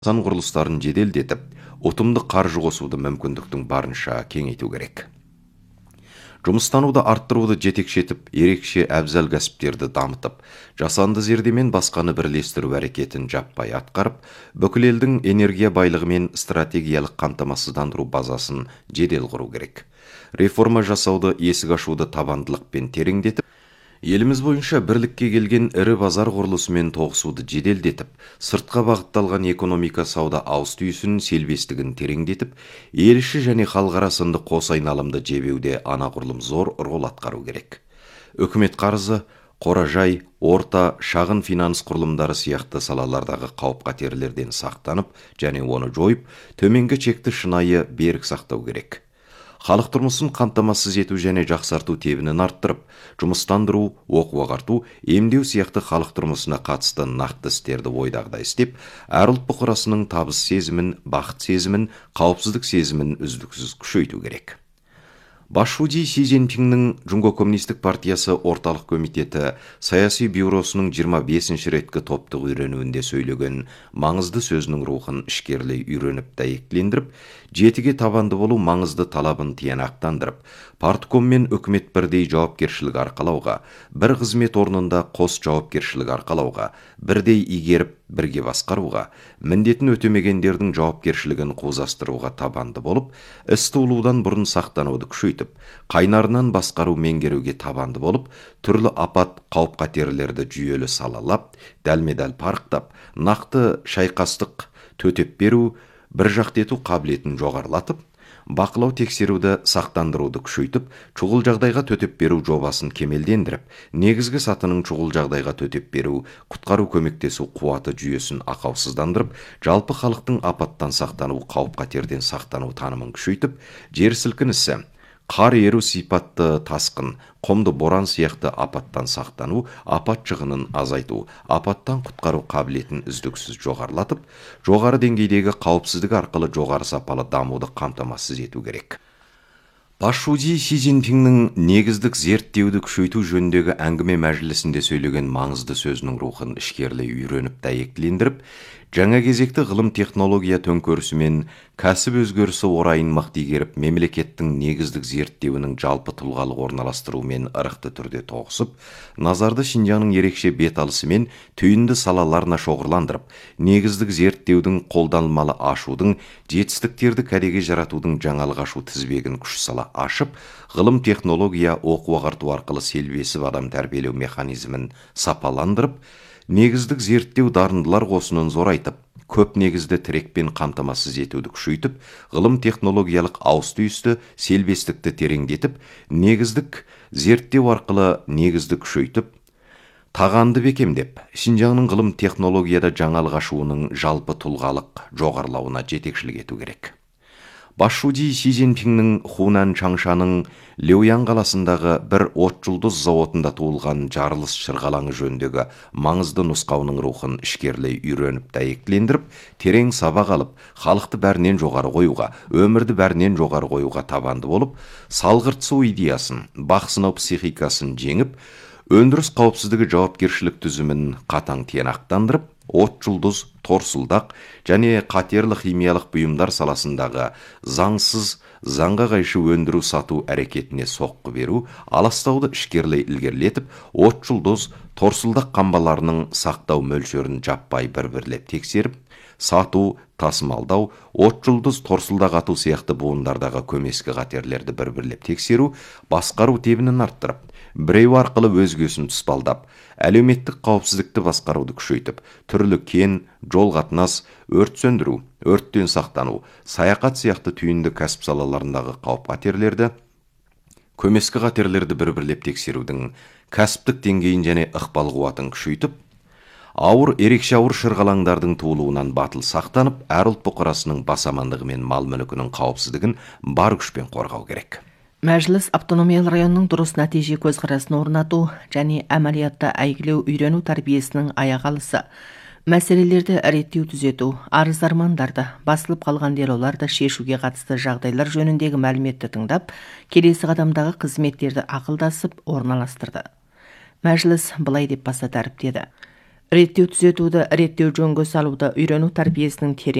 сан құрылыстарын жеделдетіп, ұтымды қаржы қосуды мүмкіндіктің барынша кеңейту керек. Жұмыстануды арттыруды жетекшетіп, ерекше әбзал кәсіптерді дамытып, жасанды зердемен басқаны бірлестіру әрекетін жаппай атқарып, бүкіл елдің энергия байлығы мен стратегиялық қамтамасыздандыру базасын жедел құру керек. Реформа жасауды, есік ашуды табандылықпен тереңдетіп, еліміз бойынша бірлікке келген ірі базар құрылысымен тоғысуды жеделдетіп, сыртқа бағытталған экономика сауда ауыс-түйісін селбестігін тереңдетіп, ел іші және халықара сынды қос айналымды жебеуде анағұрлым зор рол атқару керек. Үкімет қарызы, қоражай, орта, шағын финанс құрылымдары сияқты салалардағы қауіп-қатерлерден сақтанып және оны жойып, төменгі чекті шынайы берік сақтау керек. Халық тұрмысын қамтамасыз ету және жақсарту тебінін арттырып, жұмыстандыру, оқу-ағарту, емдеу сияқты халық тұрмысына қатысты нақты істерді ойдағыдай істеп, әр ұлт бұқарасының табыс сезімін, бақыт сезімін, қауіпсіздік сезімін үздіксіз күшейту керек. Басшуди Си Цзиньпиннің Джунго Коммунистік партиясы орталық комитеті саяси бюросының 25-ші реткі топтық үйренуінде сөйлеген маңызды сөзінің рухын ішкерлей үйреніп дәйектілендіріп, жетіге табанды болу маңызды талабын тиянақтандырып, партком мен үкімет бірдей жауапкершілік арқалауға, бір қызмет орнында қос жауапкершілік арқалауға, бірдей игеріп, бірге басқаруға, міндетін өтемегендердің жауапкершілігін қозастыруға табанды болып, іс туылудан бұрын сақтануды күшейтіп, қайнарынан басқару меңгеруге табанды болып, түрлі апат, қауіп-қатерлерді жүйелі салалап, дәлме-дәл парықтап, нақты шайқастық төтеп беру, бір жақты ету қабілетін жоғарылатып, бақылау тексеруді сақтандыруды күшейтіп, шұғыл жағдайға төтеп беру жобасын кемелдендіріп, негізгі сатының шұғыл жағдайға төтеп беру, құтқару көмектесу қуаты жүйесін ақаусыздандырып, жалпы халықтың апаттан сақтану, қауіп-қатерден сақтану танымын күшейтіп, жер сілкінісі, қар еру сипатты тасқын, құмды боран сияқты апаттан сақтану, апат шығынын азайту, апаттан құтқару қабілетін үздіксіз жоғарылатып, жоғары деңгейдегі қауіпсіздік арқылы жоғары сапалы дамуды қамтамасыз ету керек. Басшуди Си Цзиньпиннің негіздік зерттеуді күшейту жөніндегі әңгіме мәжілісінде сөйлеген маңызды сөзінің рухын ішкерлей үйреніп дәйектілендіріп, жаңа кезекті ғылым технология төңкерісі мен кәсіп өзгерісі орайын мықты игеріп, мемлекеттің негіздік зерттеуінің жалпы тұлғалық орналастыруымен ырықты түрде тоғысып, назарды Шинжаңның ерекше беталысы мен түйінді салаларына шоғырландырып, негіздік зерттеудің қолданылмалы ашудың, жетістіктерді кәдеге жаратудың жаңалық ашу тізбегін күш сала ашып, ғылым технология оқу-ағарту арқылы селбесіп адам тәрбиелеу механизмін сапаландырып, негіздік зерттеу дарындылар қосынын зорайтып, көп негізді тірекпен қамтамасыз етуді күшейтіп, ғылым технологиялық ауыс-түйісті, селбестікті тереңдетіп, негіздік зерттеу арқылы негізді күшейтіп, тағанды бекемдеп, Шинжаңның ғылым технологияда жаңалық ашуының жалпы тұлғалық жоғарылауына жетекшілік ету керек. Басшуди Си Цзиньпиннің Хунан Чаңшаның Леуян қаласындағы бір отжұлдыз зауытында туылған жарылыс шырғалаңы жөніндегі маңызды нұсқауының рухын ішкерлей үйреніп дәйектілендіріп, терең сабақ алып, халықты бәрінен жоғары қоюға, өмірді бәрінен жоғары қоюға табанды болып, салғыртысу идеясын, бақсынау психикасын жеңіп, өндіріс қауіпсіздігі жауапкершілік түзімін қатаң тиянақтандырып, отжұлдыз, торсылдақ және қатерлі химиялық бұйымдар саласындағы заңсыз, заңға қайшы өндіру сату әрекетіне соққы беру, аластауды ішкерлей ілгерілетіп, отжұлдыз, торсылдақ қамбаларының сақтау мөлшерін жаппай бір-бірлеп тексеріп, сату, тасымалдау, отжұлдыз, торсылдақ ату сияқты буындардағы көмескі қатерлерді бір-бірлеп тексеру, басқару тебінін арттырып, біреу арқылы өзгесін тұспалдап, әлеуметтік қауіпсіздікті басқаруды күшейтіп, түрлі кен, жол қатынас, өрт сөндіру, өрттен сақтану, саяхат сияқты түйінді кәсіп салаларындағы қауіп-қатерлерді, көмескі қатерлерді бір-бірлеп тексерудің кәсіптік деңгейін және ықпал қуатын күшейтіп, ерекше ауыр шырғалаңдардың туылуынан батыл сақтанып, әр ұлт бұқарасының бас амандығы мен мал мүлкінің қауіпсіздігін бар күшпен қорғау керек. Мәжіліс автономиялы районның дұрыс нәтиже көзқарасын орнату және әмәлиятта әйгілеу үйрену тәрбиесінің аяқалысы, мәселелерді реттеу түзету, арыз-армандарды, басылып қалған делоларды шешуге қатысты жағдайлар жөніндегі мәліметті тыңдап, келесі қадамдағы қызметтерді ақылдасып орналастырды. Мәжіліс былай деп баса дәріптеді. реттеу түзетуді реттеу жөнге салуды үйрену тәрбиесінің терең